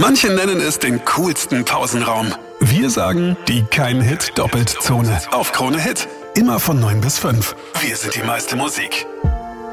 Manche nennen es den coolsten Pausenraum. Wir sagen die Kein-Hit-Doppelt-Zone auf Krone Hit. Immer von 9 bis 5. Wir sind die meiste Musik.